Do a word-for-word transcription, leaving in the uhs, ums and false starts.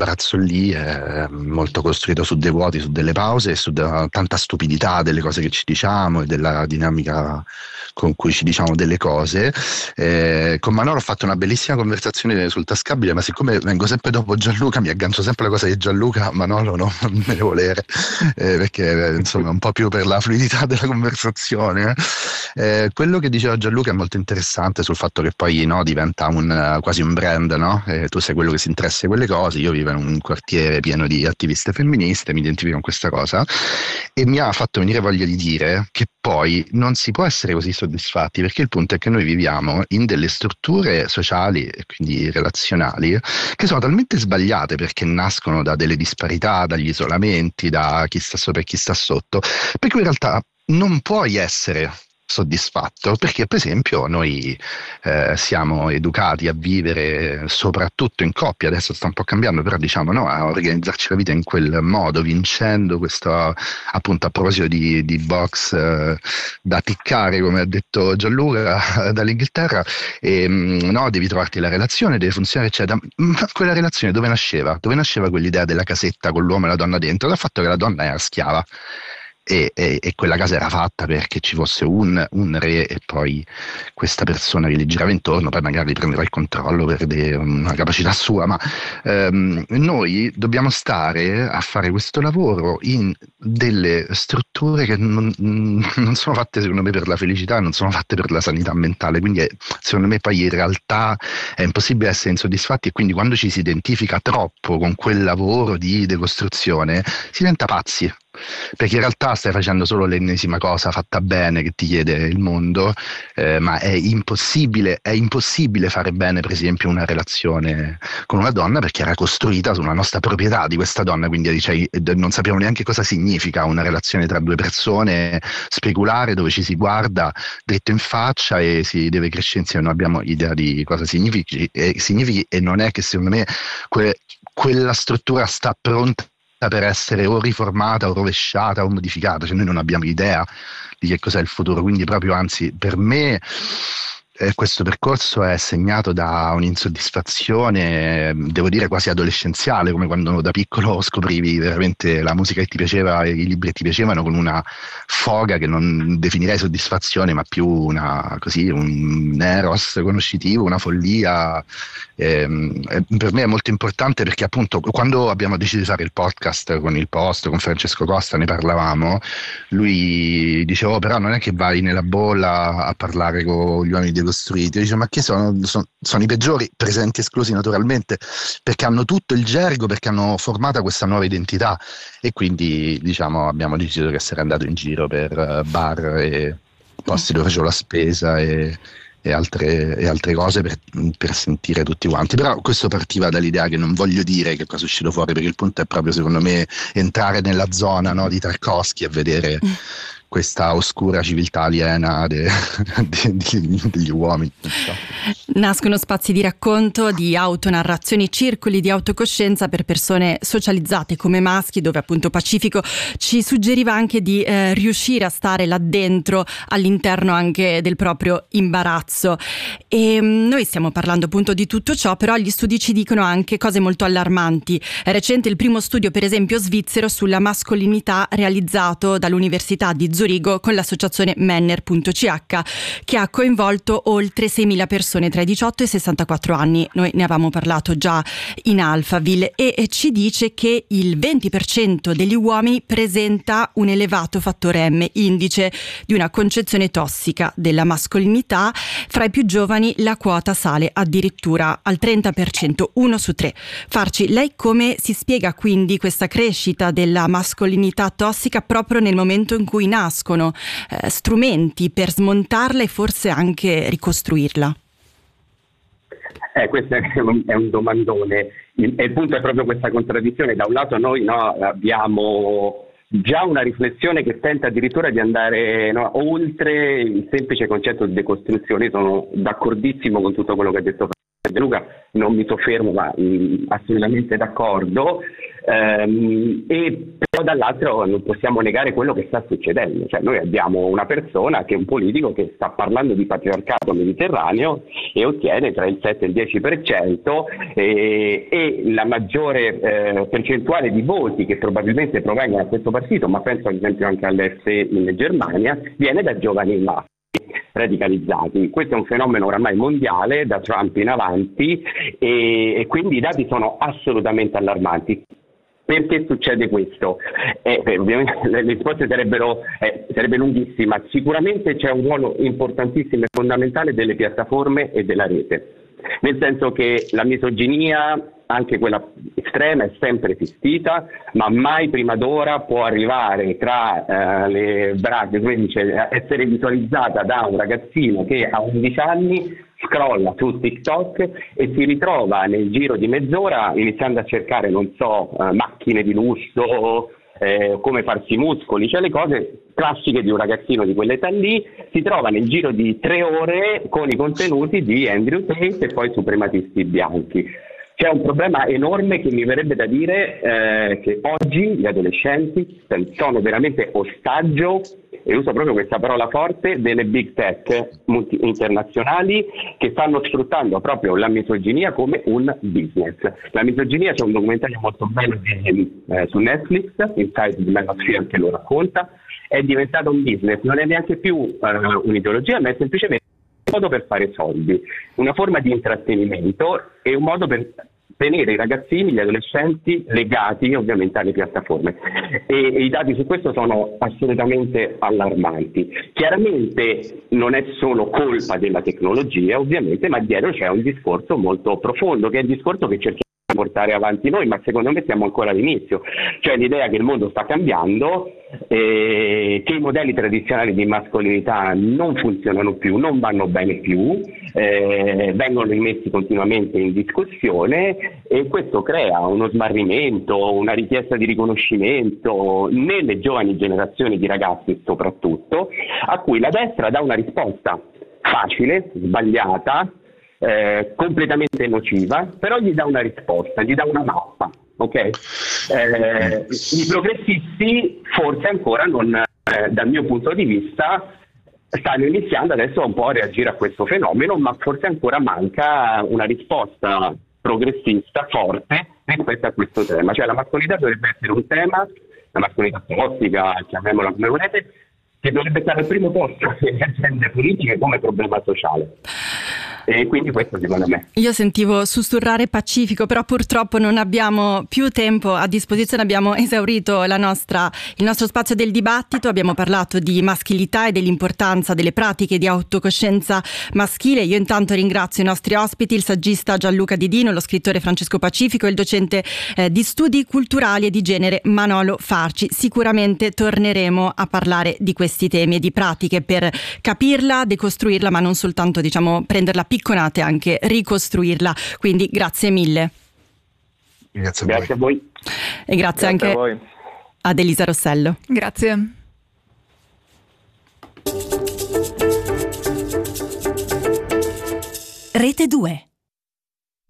quell'imbarazzo lì è molto costruito su dei vuoti, su delle pause e su de- tanta stupidità delle cose che ci diciamo e della dinamica con cui ci diciamo delle cose. Eh, con Manolo ho fatto una bellissima conversazione sul tascabile, ma siccome vengo sempre dopo Gianluca mi aggancio sempre alla cosa di Gianluca. Manolo no, non me ne volere, eh, perché eh, insomma un po' più per la fluidità della conversazione. Eh, quello che diceva Gianluca è molto interessante sul fatto che poi no, diventa un, uh, quasi un brand, no? Eh, tu sei quello che si interessa di quelle cose. Io vivo in un quartiere pieno di attiviste femministe, mi identifico con questa cosa e mi ha fatto venire voglia di dire che poi non si può essere così soddisfatti, perché il punto è che noi viviamo in delle strutture sociali e quindi relazionali che sono talmente sbagliate perché nascono da delle disparità, dagli isolamenti, da chi sta sopra e chi sta sotto, per cui in realtà non puoi essere soddisfatto, perché per esempio noi eh, siamo educati a vivere soprattutto in coppia, adesso sta un po' cambiando, però diciamo no, a organizzarci la vita in quel modo, vincendo questo, appunto a proposito di, di box eh, da piccare, come ha detto Gianluca dall'Inghilterra, e, no, devi trovarti la relazione, deve funzionare eccetera. Ma quella relazione dove nasceva? Dove nasceva quell'idea della casetta con l'uomo e la donna dentro? Dal fatto che la donna era schiava. E, e, e quella casa era fatta perché ci fosse un, un re e poi questa persona che gli girava intorno, poi magari prendeva il controllo per de, una capacità sua, ma ehm, noi dobbiamo stare a fare questo lavoro in delle strutture che non, non sono fatte secondo me per la felicità, non sono fatte per la sanità mentale, quindi è, secondo me poi in realtà è impossibile essere insoddisfatti, e quindi quando ci si identifica troppo con quel lavoro di decostruzione si diventa pazzi, perché in realtà stai facendo solo l'ennesima cosa fatta bene che ti chiede il mondo, eh, ma è impossibile, è impossibile fare bene per esempio una relazione con una donna perché era costruita sulla nostra proprietà di questa donna, quindi dice, non sappiamo neanche cosa significa una relazione tra due persone speculare dove ci si guarda dritto in faccia e si deve crescere insieme, non abbiamo idea di cosa significhi e, significhi, e non è che secondo me que, quella struttura sta pronta per essere o riformata o rovesciata o modificata, cioè noi non abbiamo idea di che cos'è il futuro, quindi proprio anzi per me eh, questo percorso è segnato da un'insoddisfazione, devo dire quasi adolescenziale, come quando da piccolo scoprivi veramente la musica che ti piaceva e i libri che ti piacevano con una foga che non definirei soddisfazione ma più una, così, un eros conoscitivo, una follia. Eh, per me è molto importante perché appunto quando abbiamo deciso di fare il podcast con il Post, con Francesco Costa, ne parlavamo, lui diceva oh, però non è che vai nella bolla a parlare con gli uomini decostruiti. Io dicevo ma che sono, sono, sono i peggiori, presenti e esclusi naturalmente, perché hanno tutto il gergo, perché hanno formato questa nuova identità, e quindi diciamo abbiamo deciso di essere andato in giro per bar e posti dove facevo la spesa e E altre, e altre cose per, per sentire tutti quanti, però questo partiva dall'idea che non voglio dire che cosa è uscito fuori, perché il punto è proprio secondo me entrare nella zona, no, di Tarkovsky e vedere questa oscura civiltà aliena de, de, de, degli uomini. Nascono spazi di racconto, di autonarrazioni, circoli di autocoscienza per persone socializzate come maschi, dove appunto Pacifico ci suggeriva anche di eh, riuscire a stare là dentro, all'interno anche del proprio imbarazzo. E mh, noi stiamo parlando appunto di tutto ciò, però gli studi ci dicono anche cose molto allarmanti. È recente il primo studio, per esempio svizzero, sulla mascolinità realizzato dall'Università di Zurigo con l'associazione Menner punto c h, che ha coinvolto oltre seimila persone tra i diciotto e i sessantaquattro anni. Noi ne avevamo parlato già in Alphaville, e, e ci dice che il venti per cento degli uomini presenta un elevato fattore M, indice di una concezione tossica della mascolinità. Fra i più giovani la quota sale addirittura al trenta per cento, uno su tre. Farci, lei come si spiega quindi questa crescita della mascolinità tossica proprio nel momento in cui nasce nascono eh, strumenti per smontarla e forse anche ricostruirla? Eh, questo è un, è un domandone. Il, il punto è proprio questa contraddizione. Da un lato noi no, abbiamo già una riflessione che tenta addirittura di andare no, oltre il semplice concetto di decostruzione. Sono d'accordissimo con tutto quello che ha detto Luca. non mi soffermo, ma mh, assolutamente d'accordo. Ehm, e però dall'altro non possiamo negare quello che sta succedendo, cioè noi abbiamo una persona che è un politico che sta parlando di patriarcato mediterraneo e ottiene tra il sette e il dieci per cento e, e la maggiore eh, percentuale di voti che probabilmente provengono da questo partito, ma penso ad esempio anche all'F D in Germania, viene da giovani maschi radicalizzati. Questo è un fenomeno oramai mondiale da Trump in avanti e, e quindi i dati sono assolutamente allarmanti. Perché succede questo? Eh, beh, ovviamente le risposte sarebbero eh, sarebbe lunghissima. Sicuramente c'è un ruolo importantissimo e fondamentale delle piattaforme e della rete, nel senso che la misoginia, anche quella estrema, è sempre esistita, ma mai prima d'ora può arrivare tra eh, le braccia, come dice, essere visualizzata da un ragazzino che a undici anni scrolla su TikTok e si ritrova nel giro di mezz'ora iniziando a cercare, non so, eh, macchine di lusso, eh, come farsi muscoli, cioè le cose classiche di un ragazzino di quell'età lì, si trova nel giro di tre ore con i contenuti di Andrew Tate e poi suprematisti bianchi. C'è un problema enorme che mi verrebbe da dire eh, che oggi gli adolescenti sono veramente ostaggio, e uso proprio questa parola forte, delle big tech multi- internazionali che stanno sfruttando proprio la misoginia come un business. La misoginia, c'è un documentario molto bello di, eh, su Netflix, Inside the Manosphere, che lo racconta, è diventato un business, non è neanche più uh, un'ideologia, ma è semplicemente un modo per fare soldi, una forma di intrattenimento e un modo per tenere i ragazzini, gli adolescenti legati ovviamente alle piattaforme e, e i dati su questo sono assolutamente allarmanti. Chiaramente non è solo colpa della tecnologia ovviamente, ma dietro c'è un discorso molto profondo, che è il discorso che cerchiamo di portare avanti noi, ma secondo me siamo ancora all'inizio, cioè l'idea che il mondo sta cambiando, eh, che i modelli tradizionali di mascolinità non funzionano più, non vanno bene più, eh, vengono rimessi continuamente in discussione e questo crea uno smarrimento, una richiesta di riconoscimento nelle giovani generazioni di ragazzi soprattutto, a cui la destra dà una risposta facile, sbagliata, Eh, completamente nociva, però gli dà una risposta, gli dà una mappa, ok? Eh, I progressisti forse ancora non, eh, dal mio punto di vista, stanno iniziando adesso un po' a reagire a questo fenomeno, ma forse ancora manca una risposta progressista forte rispetto a questo tema. Cioè la mascolinità dovrebbe essere un tema, la mascolinità tossica, chiamiamola come volete, che dovrebbe stare al primo posto nelle agende politiche come problema sociale. E quindi questo secondo me. Io sentivo sussurrare Pacifico, però purtroppo non abbiamo più tempo a disposizione, abbiamo esaurito la nostra, il nostro spazio del dibattito, abbiamo parlato di maschilità e dell'importanza delle pratiche di autocoscienza maschile. Io intanto ringrazio i nostri ospiti, il saggista Gianluca Didino, lo scrittore Francesco Pacifico e il docente eh, di studi culturali e di genere Manolo Farci. Sicuramente torneremo a parlare di questi temi e di pratiche per capirla, decostruirla, ma non soltanto, diciamo, prenderla picconate, anche ricostruirla. Quindi grazie mille. Grazie a voi. Grazie a voi. E grazie, grazie anche a voi. Ad Elisa Rossello. Grazie. Rete due.